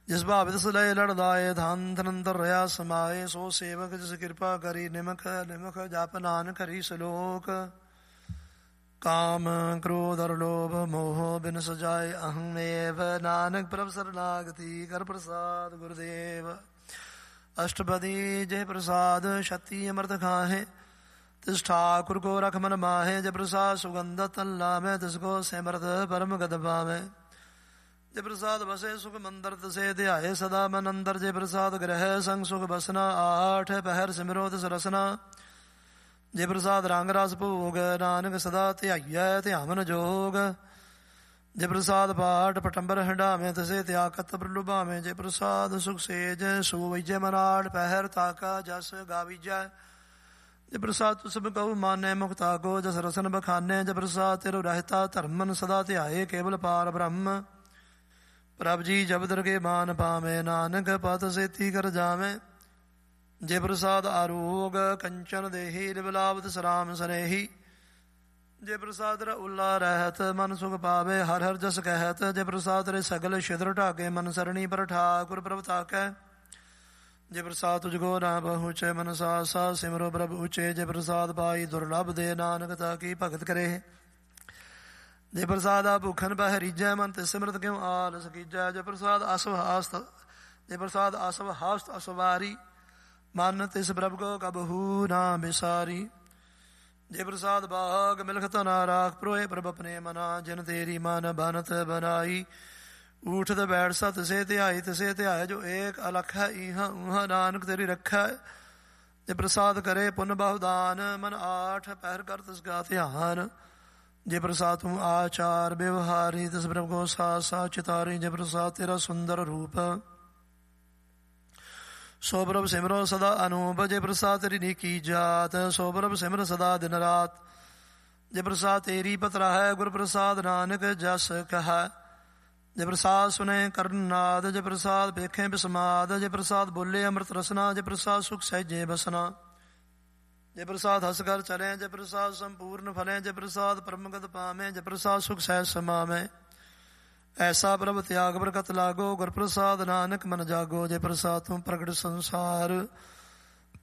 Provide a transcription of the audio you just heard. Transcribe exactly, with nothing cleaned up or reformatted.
ਜਿਸ ਭਾਵ ਤਿਸ ਲਏ ਲੜਦਾਏ ਧਨ ਧਨੰਦਰ ਰਿਆ ਸਮਾਏ। ਸੋ ਸੇਵਕ ਜਿਸ ਕਿਰਪਾ ਕਰੀ ਨਿਮਖ ਨਿਮਖ ਜਪ ਨਾਨਕ ਹਰੀ ਸਲੋਕ। ਕਾਮ ਕ੍ਰੋਧ ਅਰ ਲੋਭ ਮੋਹ ਬਿਨ ਸਜਾਏ ਅਹੰ ਏਵ। ਨਾਨਕ ਪ੍ਰਭ ਸਰਨਾਗਤੀ ਕਰ ਪ੍ਰਸਾਦ ਗੁਰਦੇਵ। ਅਸ਼ਟਪਦੀ ਜੇ ਪ੍ਰਸਾਦ ਛਤੀ ਅੰਮ੍ਰਿਤ ਖਾਹੇ। ਤਿਸ ਠਾकुर को रख मन माहे। जय प्रसाद सुगंध तन लामे। तिसको सिमरत परम गद पावे। जय प्रसाद बसे सुख मंदर तिसे ध्याये सदा मन अंदर। जय प्रसाद ग्रह संग सुख बसना आठ पहर सिमरो तिस रसना। जय प्रसाद रंग रस भोग नानक सदा ध्याइयै ध्यावन जोग। जय प्रसाद पाठ पटंबर हंडावे तिसे त्यागत प्रलुभावे। जय प्रसाद सुख सेज सुवैजय मनाड़ पहर ताका जस गाविजै। जय प्रसाद तु सब कहु मानै मुक्ता को जस रसन बखाने। जय प्रसाद तिरु रहता धर्मन सदा ध्याये केवल पार ब्रह्म। प्रभ जी जब दरगे मान पावे नानक पत सेती कर जावे। जय प्रसाद आरोग कंचन देही लिवलावत सराम सनेही। जय प्रसाद र उल्ला रहत मन सुख पावे हर हर जस कहत। जय प्रसाद रे सगल छिद्र ढाके मन सरणी पर ठाकुर प्रभ ताकै। जय प्रसाद तुझको ना पहुँचे मन सा सा सिमरो प्रभ उचे। जय प्रसाद पाई दुर्लभ दे नानक ताकी भगत करे। जय प्रसाद आ भूखन बहरीजै मन ते सिमरत क्यों आलस कीजै। जय प्रसाद असव हास्त जय प्रसाद असव हास्त असवारी मन तिस प्रभ को कबहू ना बिसारी। जय प्रसाद बाग मिलखत ना राख प्रोए प्रभ अपने मना। जिन तेरी मन बनत बनाई ऊठत बैठ सत से ध्याई। तिसे ध्याय जो एक अलख है इहा उहा नानक तेरी रखा। जय प्रसाद करे पुन बहुदान मन आठ पहर कर तिसका ध्यान। जय प्रसाद तू आचार व्यवहारी तिस प्रभु को सा सा चितारी। जय प्रसाद तेरा सुंदर रूप सो प्रभ सिमरो सदा अनूप। जय प्रसाद तेरी नीकी जात सो प्रभ सिमर सदा दिन रात। जय प्रसाद तेरी पतरा है गुर प्रसाद नानक जस कहा। जय प्रसाद सुने करनाद जय प्रसाद भेखें बिस्माद। जय प्रसाद बोले अमृत रसना। जय प्रसाद सुख सहजे बसना। जय प्रसाद हस कर चले। जय प्रसाद संपूर्ण फलें। जय प्रसाद परमगत पामे। जय प्रसाद सुख सहज समामे। ऐसा प्रभ त्याग बरकत लागो गुर प्रसाद नानक मन जागो। जय प्रसाद तुम प्रगट संसार